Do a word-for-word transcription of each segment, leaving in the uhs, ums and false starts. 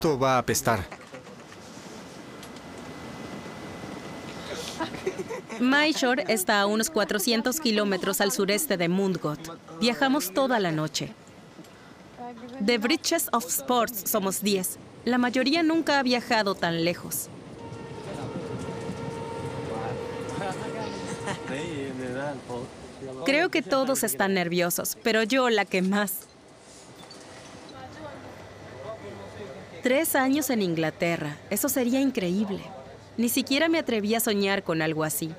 Esto va a apestar. Mysore está a unos cuatrocientos kilómetros al sureste de Mundgot. Viajamos toda la noche. De Bridges of Sports somos diez. La mayoría nunca ha viajado tan lejos. Creo que todos están nerviosos, pero yo la que más. Tres años en Inglaterra. Eso sería increíble. Ni siquiera me atreví a soñar con algo así.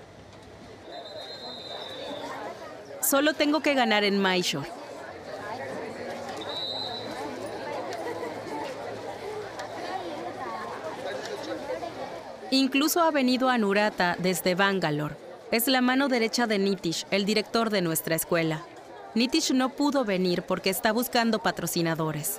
Solo tengo que ganar en Mysore. Incluso ha venido Anurata desde Bangalore. Es la mano derecha de Nitish, el director de nuestra escuela. Nitish no pudo venir porque está buscando patrocinadores.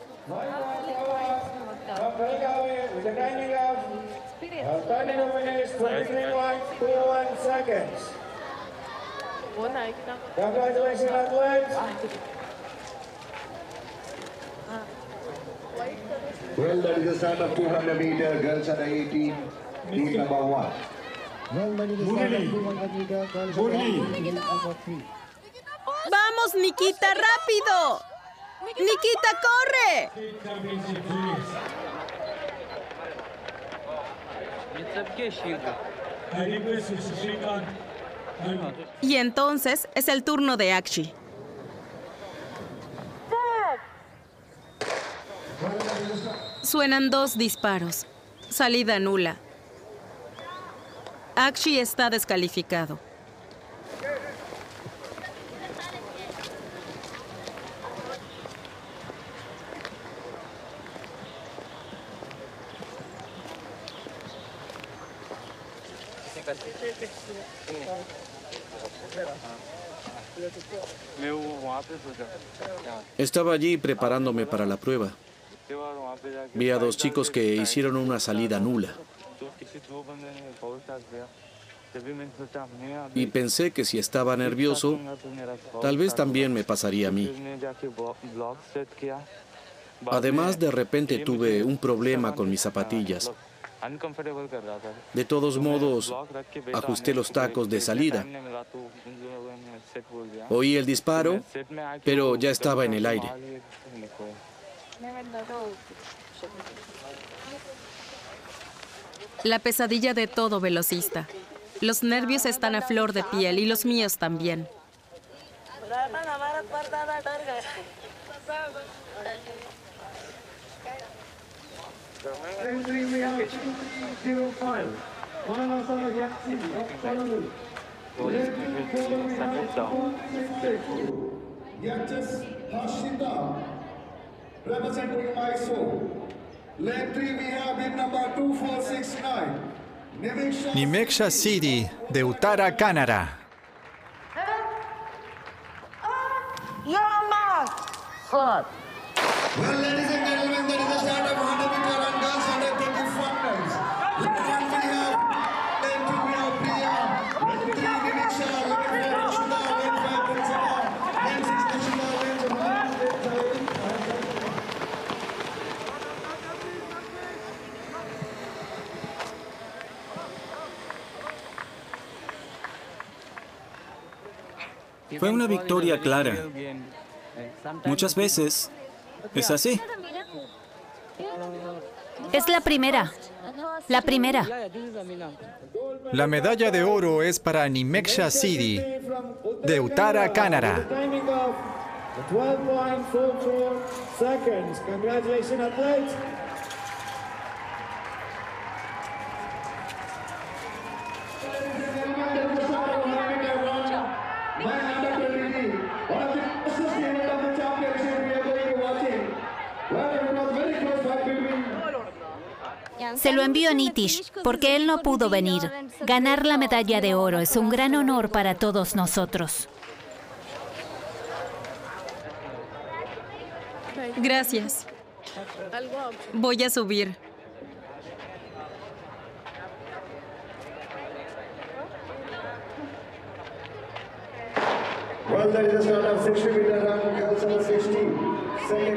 Well, that is the start of two hundred meter girls under eighteen, team number one. ¡Vamos, Nikita, rápido! ¡Nikita, corre! Y entonces es el turno de Akshi. Suenan dos disparos. Salida nula. Akshi está descalificado. Estaba allí preparándome para la prueba. Vi a dos chicos que hicieron una salida nula. Y pensé que si estaba nervioso, tal vez también me pasaría a mí. Además, de repente tuve un problema con mis zapatillas. De todos modos, ajusté los tacos de salida. Oí el disparo, pero ya estaba en el aire. La pesadilla de todo velocista. Los nervios están a flor de piel y los míos también. Representing Mysore. Lane three, we have bid number two four six nine. Nimeksha Siddhi, de Uttara Kannada. Well, ladies and gentlemen, that is the start of one hundred meter and girls under twenty finals. Lane one, we have lane two, we have Priya. Lane three, Nimeksha. Lane four, Rishita. Lane five, Prinsima. Lane six, Rishita. Lane seven, Fue una victoria clara. Muchas veces es así. Es la primera. La primera. La medalla de oro es para Nimeksha Siddhi, de Uttara Kannada. twelve point four four seconds. Congratulations, athletes. Se lo envío a Nitish, porque él no pudo venir. Ganar la medalla de oro es un gran honor para todos nosotros. Gracias. Voy a subir. Well, that is the start of sixty meter run, girls under sixteen. Second